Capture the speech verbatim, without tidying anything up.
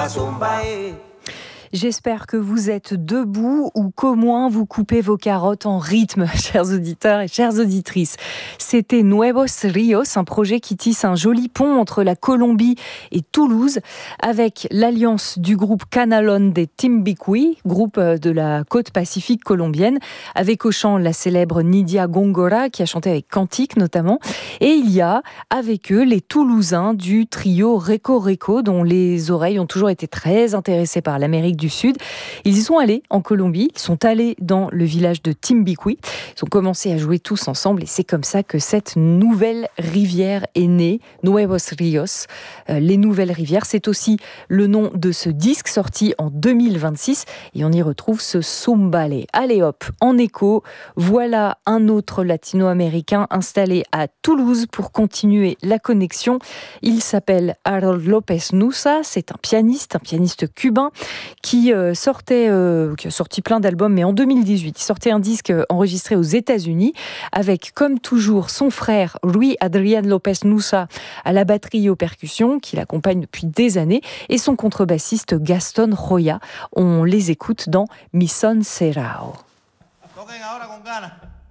zumba, zumba, eh. J'espère que vous êtes debout ou qu'au moins vous coupez vos carottes en rythme, chers auditeurs et chères auditrices. C'était Nuevos Ríos, un projet qui tisse un joli pont entre la Colombie et Toulouse, avec l'alliance du groupe Canalón de Timbiquí, groupe de la côte pacifique colombienne, avec au chant la célèbre Nidia Góngora, qui a chanté avec Cantique notamment. Et il y a avec eux les Toulousains du trio Reco Reco, dont les oreilles ont toujours été très intéressées par l'Amérique du Sud. Ils y sont allés en Colombie, ils sont allés dans le village de Timbiquí, ils ont commencé à jouer tous ensemble et c'est comme ça que cette nouvelle rivière est née, Nuevos Ríos. Euh, les nouvelles rivières, c'est aussi le nom de ce disque sorti en deux mille vingt-six et on y retrouve ce Zumbale. Allez hop, en écho, voilà un autre latino-américain installé à Toulouse pour continuer la connexion. Il s'appelle Harold López Nussa, c'est un pianiste, un pianiste cubain qui euh, sortait, euh, qui a sorti plein d'albums, mais en deux mille dix-huit, il sortait un disque enregistré aux États-Unis avec, comme toujours, son frère Ruy Adrián López Nussa à la batterie et aux percussions, qui l'accompagne depuis des années, et son contrebassiste Gaston Joya. On les écoute dans Mi Son Serrao. Toquen ahora con ganas.